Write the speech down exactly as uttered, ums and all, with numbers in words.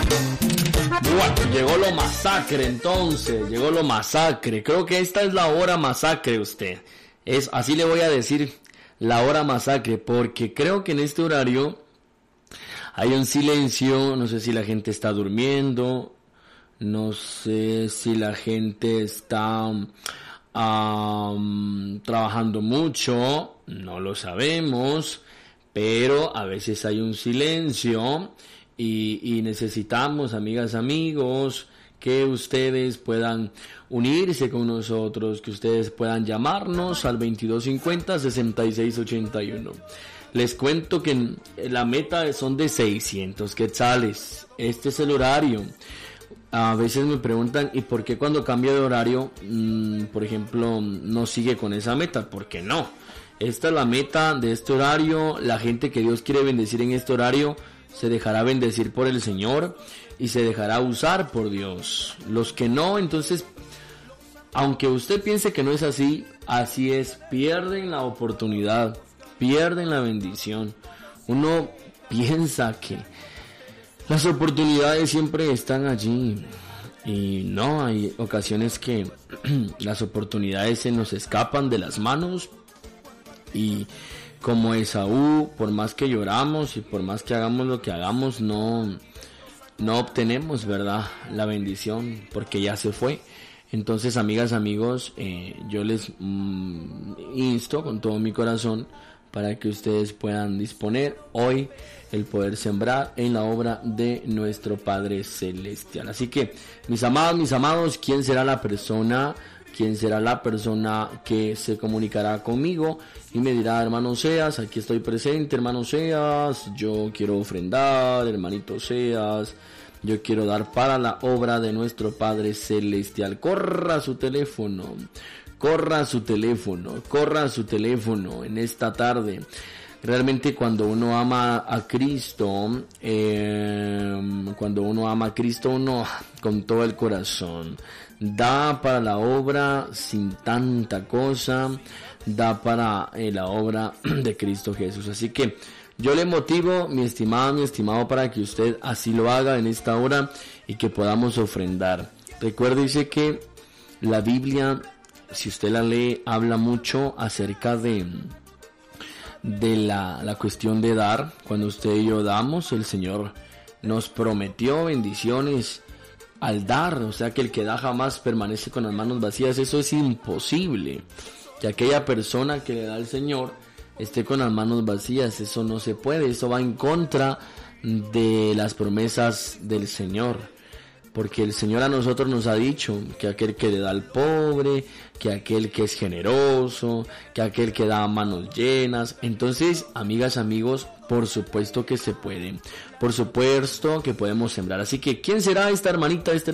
Bueno, llegó lo masacre entonces, llegó lo masacre. Creo que esta es la hora masacre usted. Es, así le voy a decir, la hora masacre, porque creo que en este horario hay un silencio, no sé si la gente está durmiendo, no sé si la gente está um, trabajando mucho, no lo sabemos, pero a veces hay un silencio y, y necesitamos, amigas, amigos, que ustedes puedan unirse con nosotros, que ustedes puedan llamarnos al veintidós cincuenta, sesenta y seis ochenta y uno. Les cuento que la meta son de seiscientos quetzales. Este es el horario. A veces me preguntan, ¿y por qué cuando cambia de horario, mmm, por ejemplo, no sigue con esa meta? ¿Por qué no? Esta es la meta de este horario. La gente que Dios quiere bendecir en este horario se dejará bendecir por el Señor y se dejará usar por Dios. Los que no, entonces, aunque usted piense que no es así, así es, pierden la oportunidad, pierden la bendición. Uno piensa que las oportunidades siempre están allí y no, hay ocasiones que las oportunidades se nos escapan de las manos y como Esaú, por más que lloramos y por más que hagamos lo que hagamos, no, no obtenemos, ¿verdad?, la bendición porque ya se fue. Entonces, amigas, amigos, eh, yo les mm, insto con todo mi corazón para que ustedes puedan disponer hoy el poder sembrar en la obra de nuestro Padre Celestial. Así que, mis amados, mis amados, ¿quién será la persona? ¿Quién será la persona que se comunicará conmigo y me dirá, hermano Seas, aquí estoy presente, hermano Seas, yo quiero ofrendar, hermanito Seas, yo quiero dar para la obra de nuestro Padre Celestial? Corra su teléfono, corra su teléfono, corra su teléfono en esta tarde. Realmente cuando uno ama a Cristo, eh, cuando uno ama a Cristo, uno con todo el corazón da para la obra sin tanta cosa, da para eh, la obra de Cristo Jesús. Así que yo le motivo, mi estimado, mi estimado, para que usted así lo haga en esta hora y que podamos ofrendar. Recuérdese que la Biblia, si usted la lee, habla mucho acerca de, de la, la cuestión de dar. Cuando usted y yo damos, el Señor nos prometió bendiciones al dar, o sea que el que da jamás permanece con las manos vacías. Eso es imposible, que aquella persona que le da al Señor esté con las manos vacías. Eso no se puede, eso va en contra de las promesas del Señor, porque el Señor a nosotros nos ha dicho que aquel que le da al pobre, que aquel que es generoso, que aquel que da a manos llenas. Entonces, amigas, amigos, por supuesto que se puede, por supuesto que podemos sembrar. Así que, ¿quién será esta hermanita, este